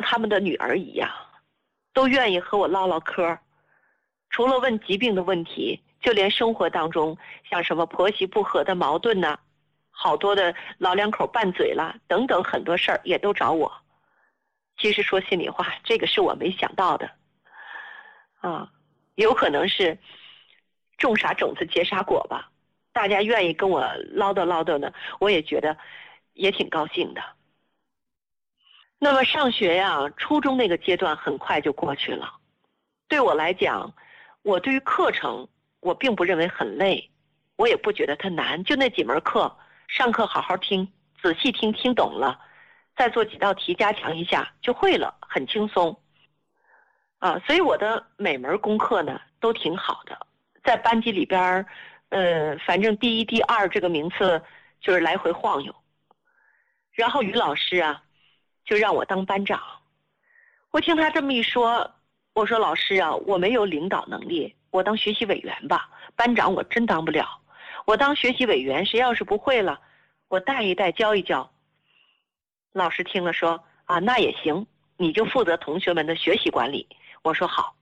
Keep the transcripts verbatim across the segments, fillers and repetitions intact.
他们的女儿一样，都愿意和我唠唠嗑，除了问疾病的问题，就连生活当中像什么婆媳不和的矛盾呢，好多的老两口拌嘴了等等很多事儿也都找我。其实说心里话，这个是我没想到的啊，有可能是种啥种子结啥果吧。大家愿意跟我唠叨唠叨呢，我也觉得也挺高兴的。那么上学呀，初中那个阶段很快就过去了。对我来讲，我对于课程我并不认为很累，我也不觉得它难，就那几门课，上课好好听，仔细听，听懂了，再做几道题加强一下就会了，很轻松啊。所以我的每门功课呢都挺好的，在班级里边呃，反正第一第二这个名次就是来回晃悠。然后于老师啊就让我当班长。我听他这么一说，我说老师啊，我没有领导能力，我当学习委员吧，班长我真当不了。我当学习委员，谁要是不会了，我带一带教一教。老师听了说啊，那也行，你就负责同学们的学习管理。我说好。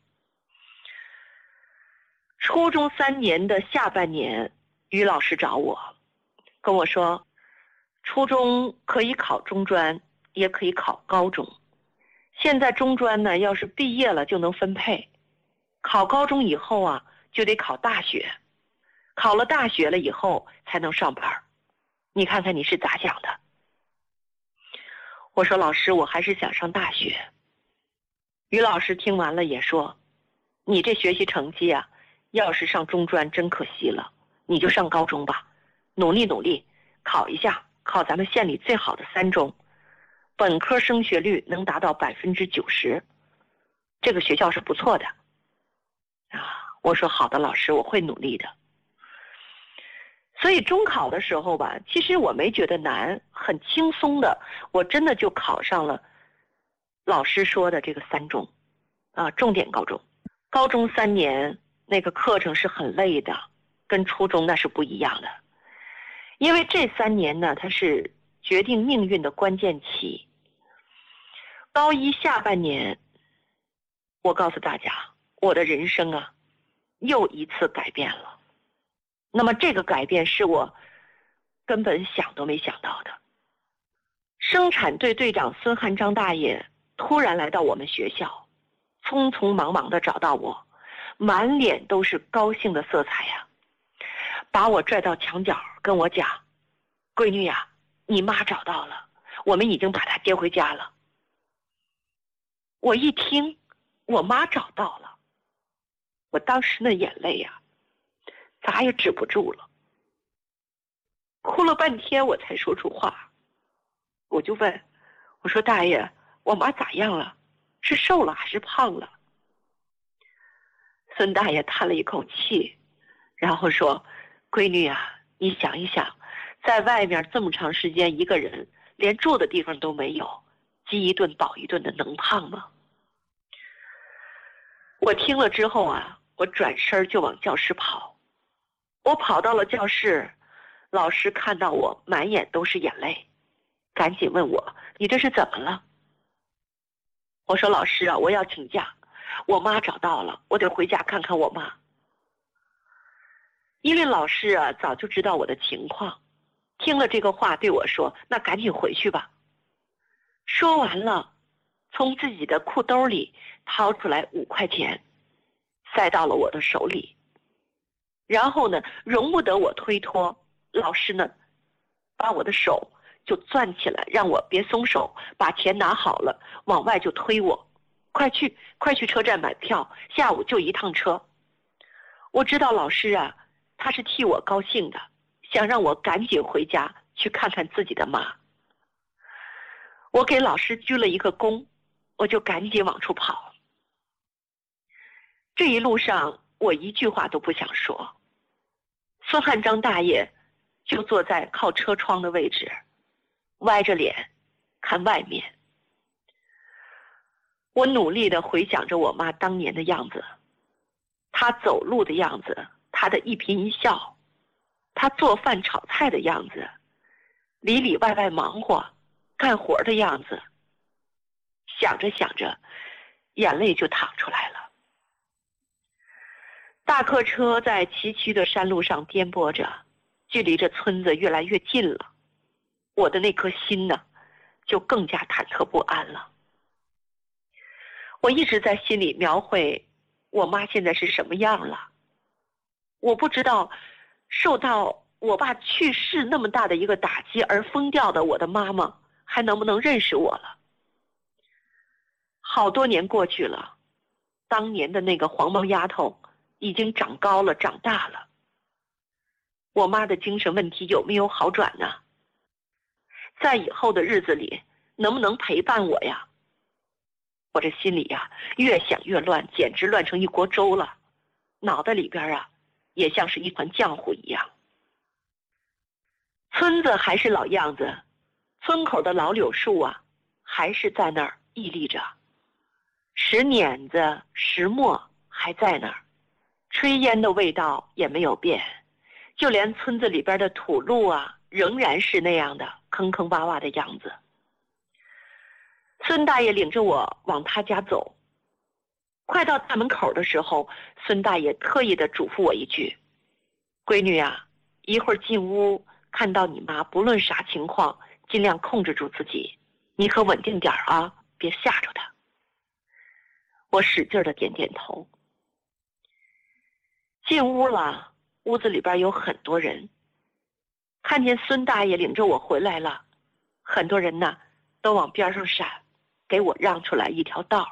初中三年的下半年，于老师找我跟我说，初中可以考中专，也可以考高中。现在中专呢，要是毕业了就能分配，考高中以后啊，就得考大学，考了大学了以后才能上班。你看看你是咋想的？我说老师，我还是想上大学。于老师听完了也说，你这学习成绩啊，要是上中专真可惜了，你就上高中吧，努力努力，考一下，考咱们县里最好的三中，本科升学率能达到百分之九十，这个学校是不错的啊。我说好的，老师，我会努力的。所以中考的时候吧，其实我没觉得难，很轻松的，我真的就考上了老师说的这个三中啊，重点高中。高中三年那个课程是很累的，跟初中那是不一样的。因为这三年呢，它是决定命运的关键期。高一下半年，我告诉大家，我的人生啊，又一次改变了。那么这个改变是我根本想都没想到的。生产队队长孙汉章大爷突然来到我们学校，匆匆忙忙地找到我，满脸都是高兴的色彩呀，把我拽到墙角跟我讲，闺女呀，你妈找到了，我们已经把她接回家了。我一听我妈找到了，我当时那眼泪呀咋也止不住了，哭了半天我才说出话。我就问，我说大爷，我妈咋样了？是瘦了还是胖了？孙大爷叹了一口气，然后说，闺女啊，你想一想，在外面这么长时间一个人，连住的地方都没有，饥一顿饱一顿的，能胖吗？我听了之后啊，我转身就往教室跑。我跑到了教室，老师看到我满眼都是眼泪，赶紧问我，你这是怎么了？我说老师啊，我要请假，我妈找到了，我得回家看看我妈。因为老师啊早就知道我的情况，听了这个话对我说，那赶紧回去吧。说完了，从自己的裤兜里掏出来五块钱，塞到了我的手里。然后呢，容不得我推脱，老师呢把我的手就攥起来，让我别松手，把钱拿好了，往外就推我，快去快去车站买票，下午就一趟车。我知道老师啊，他是替我高兴的，想让我赶紧回家去看看自己的妈。我给老师鞠了一个躬，我就赶紧往出跑。这一路上我一句话都不想说，孙汉章大爷就坐在靠车窗的位置，歪着脸看外面。我努力地回想着我妈当年的样子，她走路的样子，她的一颦一笑，她做饭炒菜的样子，里里外外忙活干活的样子。 想着想着，眼泪就淌出来了。大客车在崎岖的山路上颠簸着，距离这村子越来越近了。我的那颗心呢，就更加忐忑不安了。我一直在心里描绘我妈现在是什么样了。我不知道受到我爸去世那么大的一个打击而疯掉的我的妈妈还能不能认识我了。好多年过去了，当年的那个黄毛丫头已经长高了，长大了。我妈的精神问题有没有好转呢？在以后的日子里能不能陪伴我呀？我这心里呀，越想越乱，简直乱成一锅粥了。脑袋里边啊，也像是一团浆糊一样。村子还是老样子，村口的老柳树啊，还是在那儿屹立着。石碾子、石磨还在那儿，炊烟的味道也没有变，就连村子里边的土路啊，仍然是那样的坑坑洼洼的样子。孙大爷领着我往他家走，快到大门口的时候，孙大爷特意的嘱咐我一句：闺女啊，一会儿进屋看到你妈，不论啥情况，尽量控制住自己，你可稳定点啊，别吓着她。我使劲的点点头。进屋了，屋子里边有很多人，看见孙大爷领着我回来了，很多人呢都往边上闪，给我让出来一条道，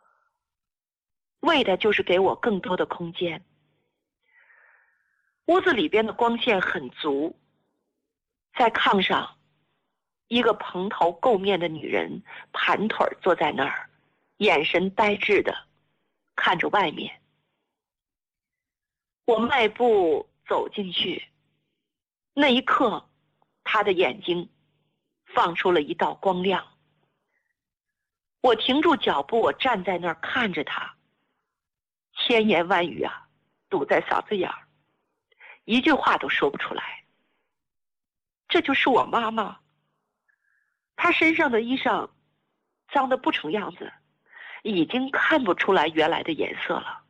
为的就是给我更多的空间。屋子里边的光线很足，在炕上，一个蓬头垢面的女人盘腿坐在那儿，眼神呆滞的看着外面。我迈步走进去，那一刻，她的眼睛放出了一道光亮。我停住脚步，我站在那儿看着她，千言万语啊，堵在嗓子眼儿，一句话都说不出来。这就是我妈妈。她身上的衣裳脏得不成样子，已经看不出来原来的颜色了。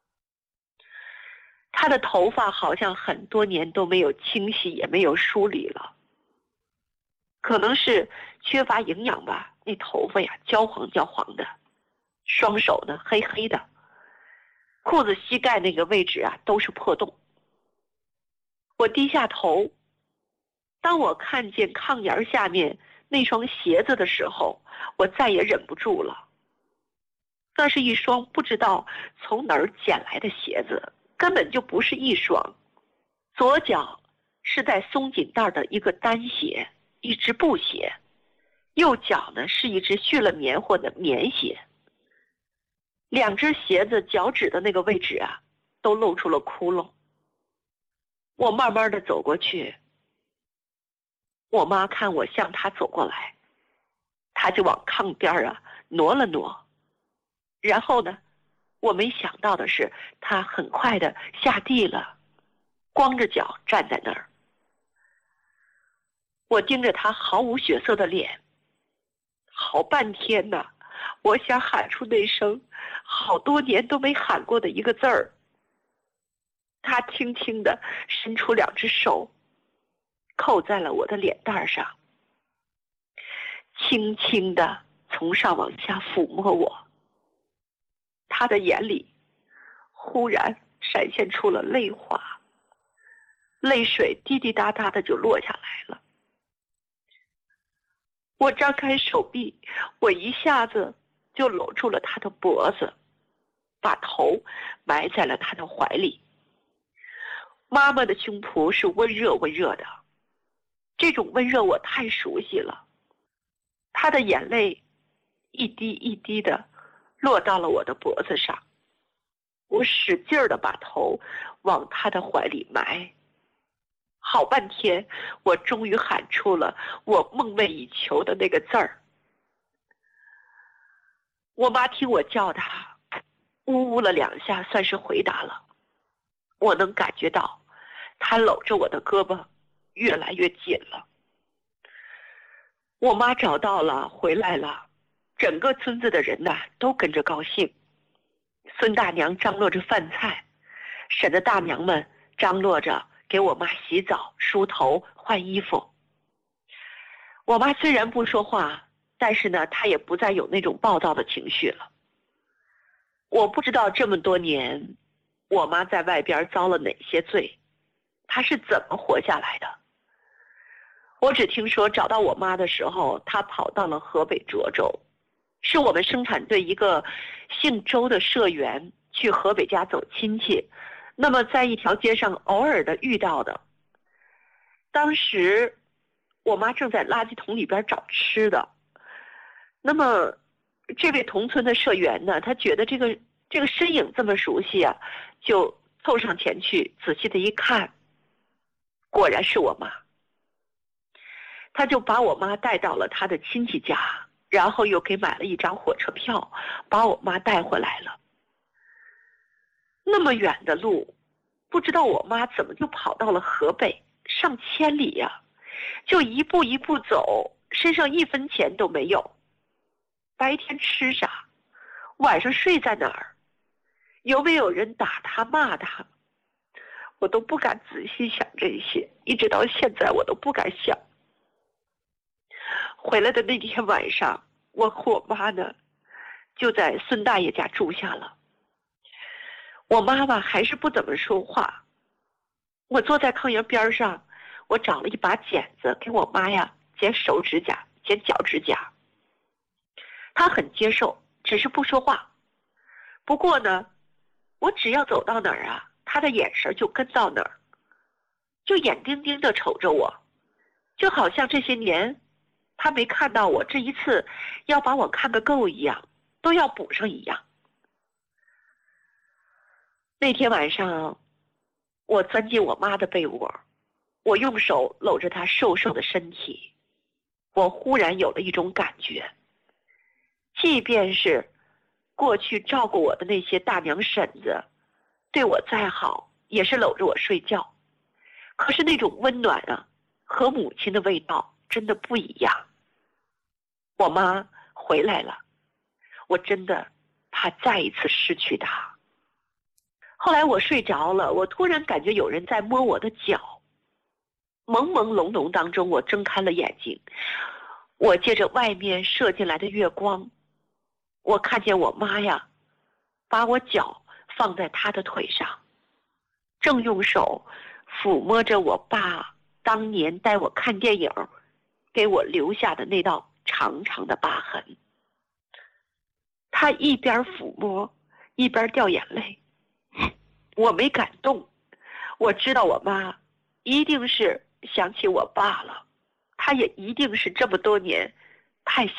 她的头发好像很多年都没有清洗，也没有梳理了，可能是缺乏营养吧，那头发呀焦黄焦黄的，双手呢黑黑的，裤子膝盖那个位置啊都是破洞。我低下头，当我看见炕沿下面那双鞋子的时候，我再也忍不住了。那是一双不知道从哪儿捡来的鞋子，根本就不是一双。左脚是带松紧带的一个单鞋，一只布鞋，右脚呢是一只续了棉花的棉鞋。两只鞋子脚趾的那个位置啊，都露出了窟窿。我慢慢的走过去，我妈看我向她走过来，她就往炕边啊挪了挪，然后呢，我没想到的是，她很快的下地了，光着脚站在那儿。我盯着她毫无血色的脸，好半天呢，我想喊出那声好多年都没喊过的一个字儿。她轻轻的伸出两只手，扣在了我的脸蛋上，轻轻的从上往下抚摸我。她的眼里忽然闪现出了泪花，泪水滴滴答答的就落下来了。我张开手臂，我一下子就搂住了她的脖子，把头埋在了她的怀里。妈妈的胸脯是温热温热的，这种温热我太熟悉了。她的眼泪一滴一滴的落到了我的脖子上，我使劲的把头往她的怀里埋。好半天，我终于喊出了我梦寐以求的那个字儿。我妈听我叫她，呜呜了两下，算是回答了。我能感觉到她搂着我的胳膊越来越紧了。我妈找到了，回来了， 整个村子的人呐都跟着高兴。孙大娘张罗着饭菜，婶子大娘们张罗着给我妈洗澡、梳头、换衣服。我妈虽然不说话，但是呢，她也不再有那种暴躁的情绪了。我不知道这么多年，我妈在外边遭了哪些罪，她是怎么活下来的。我只听说找到我妈的时候，她跑到了河北涿州，是我们生产队一个姓周的社员去河北家走亲戚，那么在一条街上偶尔的遇到的。当时我妈正在垃圾桶里边找吃的，那么这位同村的社员呢，他觉得这个这个身影这么熟悉啊，就凑上前去仔细的一看，果然是我妈。他就把我妈带到了他的亲戚家，然后又给买了一张火车票，把我妈带回来了。那么远的路，不知道我妈怎么就跑到了河北，上千里呀、啊，就一步一步走，身上一分钱都没有。白天吃啥？晚上睡在哪儿？有没有人打他骂他？我都不敢仔细想这些，一直到现在我都不敢想。回来的那天晚上，我和我妈呢就在孙大爷家住下了。我妈妈还是不怎么说话，我坐在炕沿边上，我找了一把剪子给我妈呀剪手指甲、剪脚指甲。她很接受，只是不说话。不过呢，我只要走到哪儿啊，她的眼神就跟到哪儿，就眼盯盯地瞅着我，就好像这些年她没看到我，这一次要把我看个够一样，都要补上一样。那天晚上，我钻进我妈的被窝，我用手搂着她瘦瘦的身体，我忽然有了一种感觉，即便是过去照顾我的那些大娘婶子，对我再好，也是搂着我睡觉，可是那种温暖啊，和母亲的味道真的不一样。我妈回来了，我真的怕再一次失去她。后来我睡着了，我突然感觉有人在摸我的脚。朦朦胧胧当中，我睁开了眼睛，我借着外面射进来的月光，我看见我妈呀，把我脚放在她的腿上，正用手抚摸着我爸当年带我看电影给我留下的那道长长的疤痕。她一边抚摸一边掉眼泪，我没敢动，我知道我妈一定是想起我爸了，她也一定是这么多年太